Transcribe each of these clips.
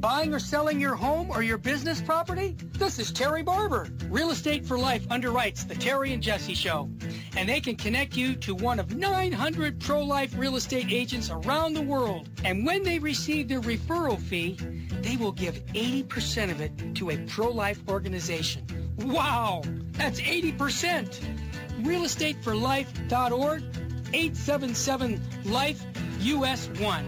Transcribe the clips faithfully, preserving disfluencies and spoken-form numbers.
Buying or selling your home or your business property? This is Terry Barber. Real Estate for Life underwrites the Terry and Jesse Show, and they can connect you to one of nine hundred pro-life real estate agents around the world. And when they receive their referral fee, they will give eighty percent of it to a pro-life organization. Wow, that's eighty percent. real estate for life dot org, eight seven seven life U S one.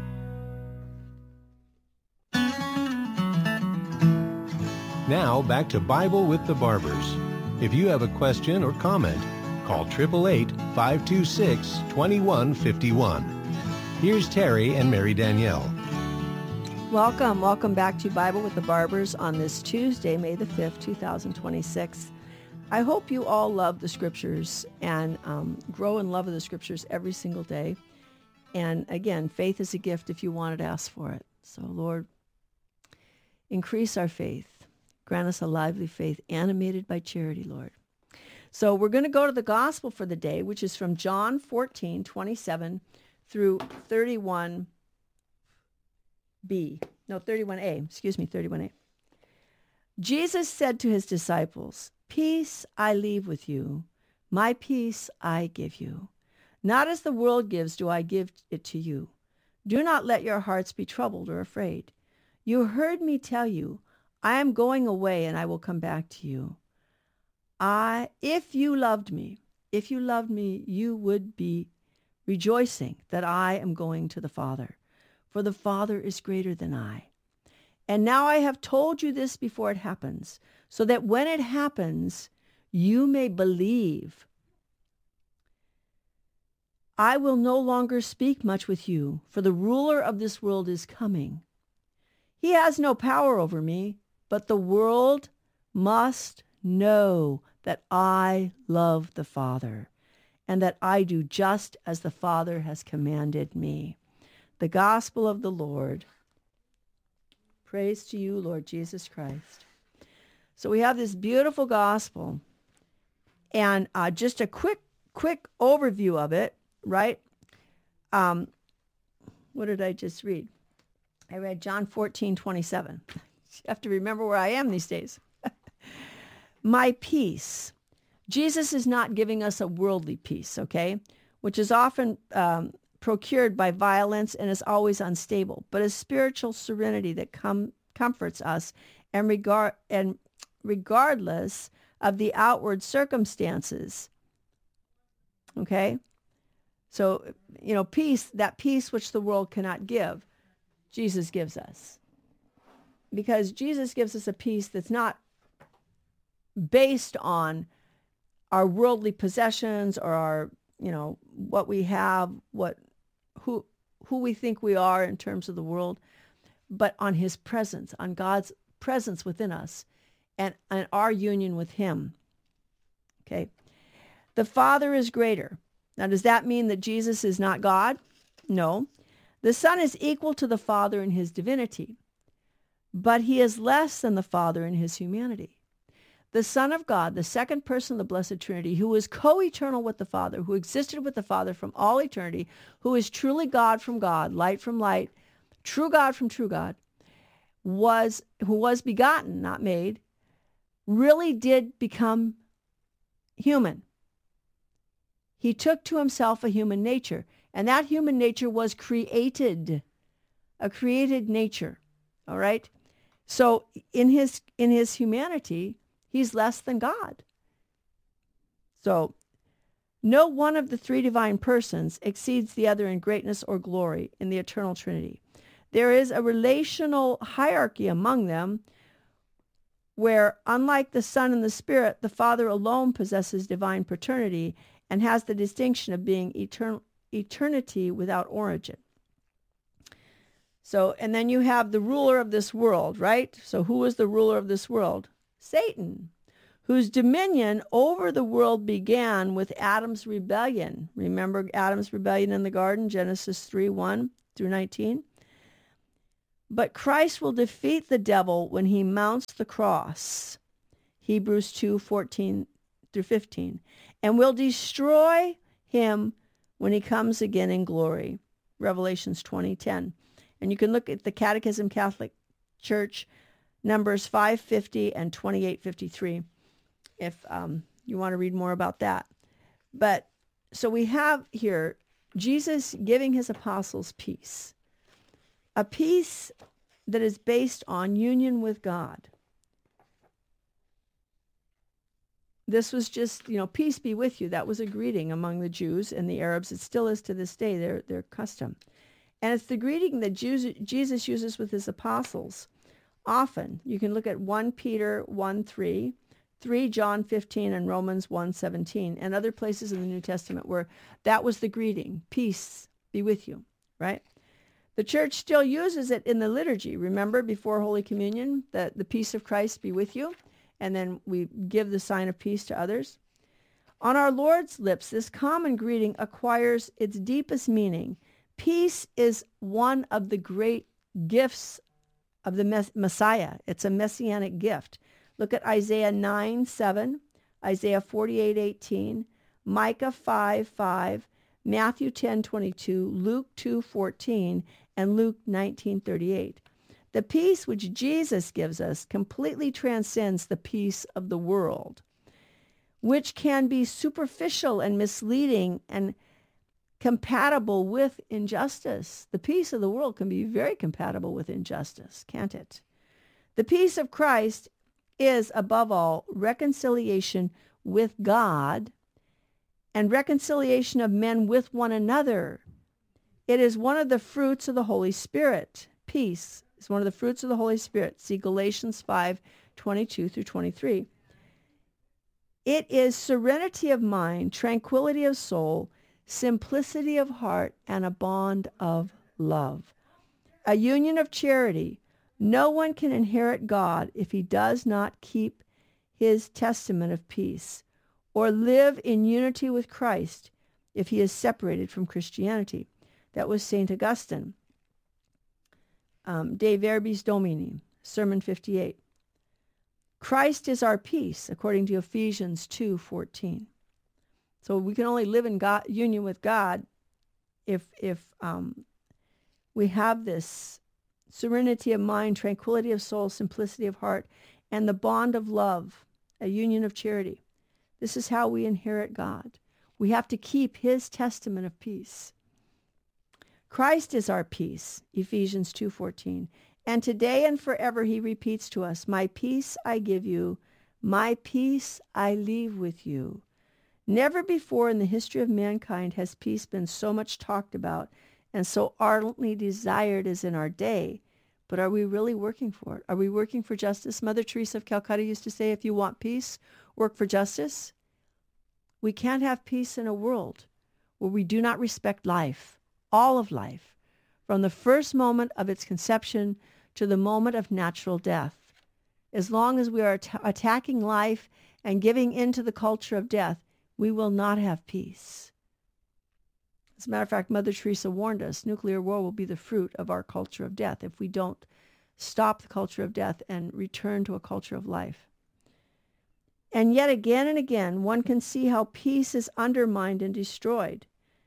Now, back to Bible with the Barbers. If you have a question or comment, call eight eight eight, five two six, two one five one. Here's Terry and Mary Danielle. Welcome. Welcome back to Bible with the Barbers on this Tuesday, May the fifth, two thousand twenty-six. I hope you all love the Scriptures and um, grow in love of the Scriptures every single day. And again, faith is a gift if you wanted to ask for it. So, Lord, increase our faith. Grant us a lively faith animated by charity, Lord. So we're going to go to the gospel for the day, which is from John fourteen, twenty-seven through thirty-one B. No, thirty-one A. Excuse me, thirty-one A. Jesus said to his disciples, "Peace I leave with you. My peace I give you. Not as the world gives do I give it to you. Do not let your hearts be troubled or afraid. You heard me tell you, I am going away and I will come back to you. I, if you loved me, if you loved me, you would be rejoicing that I am going to the Father, for the Father is greater than I. And now I have told you this before it happens, so that when it happens, you may believe. I will no longer speak much with you, for the ruler of this world is coming. He has no power over me, but the world must know that I love the Father, and that I do just as the Father has commanded me." The gospel of the Lord. Praise to you, Lord Jesus Christ. So we have this beautiful gospel, and uh, just a quick, quick overview of it, right? Um, what did I just read? I read John fourteen, twenty-seven. You have to remember where I am these days. My peace. Jesus is not giving us a worldly peace, okay, which is often um, procured by violence and is always unstable, but a spiritual serenity that com- comforts us and regard and regardless of the outward circumstances. Okay? So, you know, peace, that peace which the world cannot give, Jesus gives us. Because Jesus gives us a peace that's not based on our worldly possessions or our, you know, what we have, what, who, who we think we are in terms of the world, but on his presence, on God's presence within us and, and our union with him. Okay. The Father is greater. Now, does that mean that Jesus is not God? No. The Son is equal to the Father in his divinity, but he is less than the Father in his humanity. The Son of God, the second person of the Blessed Trinity, who is co-eternal with the Father, who existed with the Father from all eternity, who is truly God from God, light from light, true God from true God, was who was begotten, not made, really did become human. He took to himself a human nature, and that human nature was created, a created nature. All right? So in his in his humanity, he's less than God. So no one of the three divine persons exceeds the other in greatness or glory in the eternal Trinity. There is a relational hierarchy among them where, unlike the Son and the Spirit, the Father alone possesses divine paternity and has the distinction of being eternal, eternity without origin. So, and then you have the ruler of this world, right? So who is the ruler of this world? Satan, whose dominion over the world began with Adam's rebellion. Remember Adam's rebellion in the garden, Genesis three, one through nineteen? But Christ will defeat the devil when he mounts the cross, Hebrews two, fourteen through fifteen, and will destroy him when he comes again in glory, Revelations twenty, ten. And you can look at the Catechism Catholic Church, Numbers five fifty and twenty-eight fifty-three, if um, you want to read more about that. But so we have here Jesus giving his apostles peace, a peace that is based on union with God. This was just, you know, peace be with you. That was a greeting among the Jews and the Arabs. It still is to this day, their, their custom. And it's the greeting that Jews, Jesus uses with his apostles often. You can look at First Peter one three, three John fifteen, and Romans one seventeen, and other places in the New Testament where that was the greeting, peace be with you, right? The church still uses it in the liturgy. Remember, before Holy Communion, that the peace of Christ be with you, and then we give the sign of peace to others. On our Lord's lips, this common greeting acquires its deepest meaning. Peace is one of the great gifts of the Messiah. It's a messianic gift. Look at Isaiah nine seven, Isaiah forty-eight eighteen, Micah five five, Matthew ten twenty-two, Luke two fourteen, and Luke nineteen thirty-eight. The peace which Jesus gives us completely transcends the peace of the world, which can be superficial and misleading and compatible with injustice. The peace of the world can be very compatible with injustice, can't it? The peace of Christ is, above all, reconciliation with God and reconciliation of men with one another. It is one of the fruits of the Holy Spirit. Peace is one of the fruits of the Holy Spirit. See Galatians five twenty-two through twenty-three. It is serenity of mind, tranquility of soul, simplicity of heart, and a bond of love. A union of charity. No one can inherit God if he does not keep his testament of peace, or live in unity with Christ if he is separated from Christianity. That was Saint Augustine. Um, De Verbis Domini, Sermon fifty-eight. Christ is our peace, according to Ephesians two fourteen. So we can only live in God, union with God if if um, we have this serenity of mind, tranquility of soul, simplicity of heart, and the bond of love, a union of charity. This is how we inherit God. We have to keep his testament of peace. Christ is our peace, Ephesians two fourteen. And today and forever he repeats to us, my peace I give you, my peace I leave with you. Never before in the history of mankind has peace been so much talked about and so ardently desired as in our day. But are we really working for it? Are we working for justice? Mother Teresa of Calcutta used to say, if you want peace, work for justice. We can't have peace in a world where we do not respect life, all of life, from the first moment of its conception to the moment of natural death. As long as we are at- attacking life and giving in to the culture of death, we will not have peace. As a matter of fact, Mother Teresa warned us, nuclear war will be the fruit of our culture of death if we don't stop the culture of death and return to a culture of life. And yet again and again, one can see how peace is undermined and destroyed.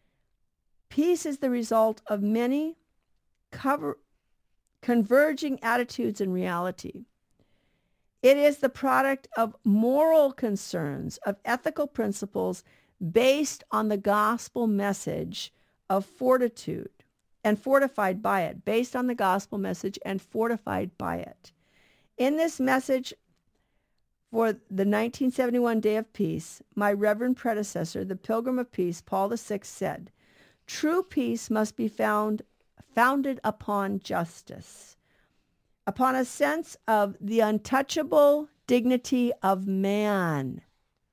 Peace is the result of many cover, converging attitudes in reality. It is the product of moral concerns, of ethical principles based on the gospel message of fortitude and fortified by it, based on the gospel message and fortified by it. In this message for the nineteen seventy-one Day of Peace, my reverend predecessor, the Pilgrim of Peace, Paul the Sixth, said, true peace must be found founded upon justice, upon a sense of the untouchable dignity of man,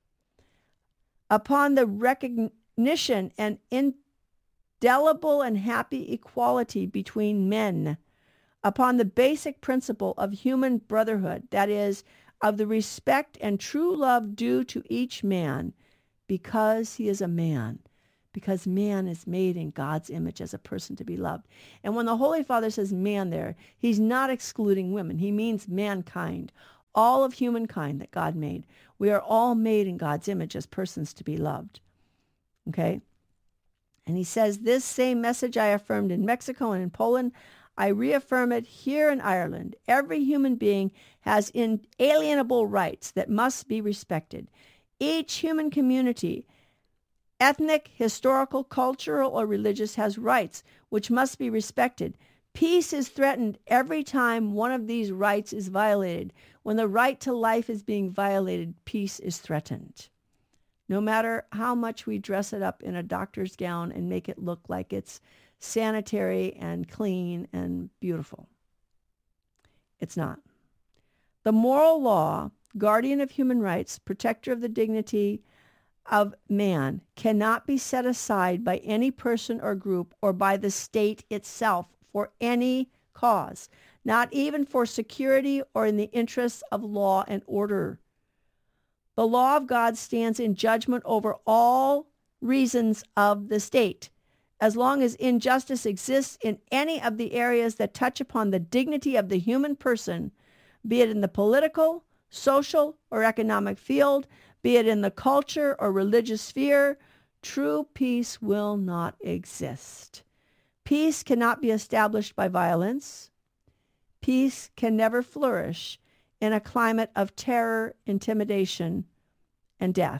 upon the recognition and indelible and happy equality between men, upon the basic principle of human brotherhood, that is, of the respect and true love due to each man because he is a man, because man is made in God's image as a person to be loved. And when the Holy Father says man there, he's not excluding women. He means mankind, all of humankind that God made. We are all made in God's image as persons to be loved. Okay? And he says, this same message I affirmed in Mexico and in Poland. I reaffirm it here in Ireland. Every human being has inalienable rights that must be respected. Each human community, ethnic, historical, cultural, or religious, has rights which must be respected. Peace is threatened every time one of these rights is violated. When the right to life is being violated, peace is threatened. No matter how much we dress it up in a doctor's gown and make it look like it's sanitary and clean and beautiful. It's not. The moral law, guardian of human rights, protector of the dignity of man, cannot be set aside by any person or group or by the state itself for any cause, not even for security or in the interests of law and order. The law of God stands in judgment over all reasons of the state. As long as injustice exists in any of the areas that touch upon the dignity of the human person, be it in the political, social, or economic field, be it in the culture or religious sphere, true peace will not exist. Peace cannot be established by violence. Peace can never flourish in a climate of terror, intimidation, and death.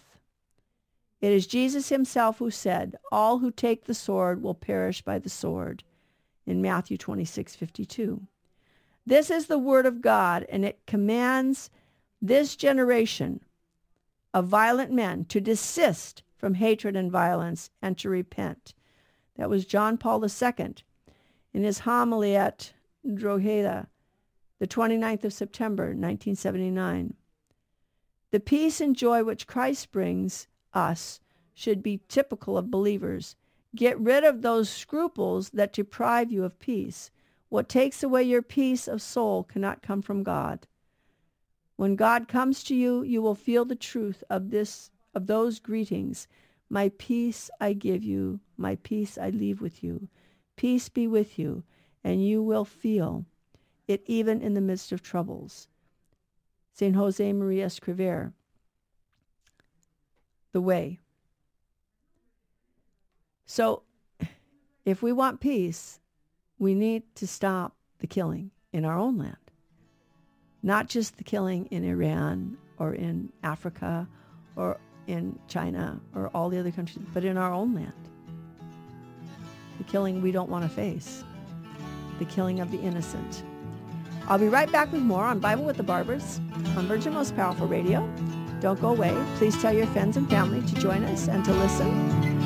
It is Jesus himself who said, all who take the sword will perish by the sword, in Matthew twenty-six fifty-two. This is the word of God, and it commands this generation of violent men to desist from hatred and violence and to repent. That was John Paul the Second in his homily at Drogheda, the twenty-ninth of September, nineteen seventy-nine. The peace and joy which Christ brings us should be typical of believers. Get rid of those scruples that deprive you of peace. What takes away your peace of soul cannot come from God. When God comes to you, you will feel the truth of this, of those greetings. My peace I give you, my peace I leave with you. Peace be with you, and you will feel it even in the midst of troubles. Saint Jose Maria Escriver, The Way. So, if we want peace, we need to stop the killing in our own land. Not just the killing in Iran or in Africa or in China or all the other countries, but in our own land. The killing we don't want to face. The killing of the innocent. I'll be right back with more on Bible with the Barbers on Virgin Most Powerful Radio. Don't go away. Please tell your friends and family to join us and to listen.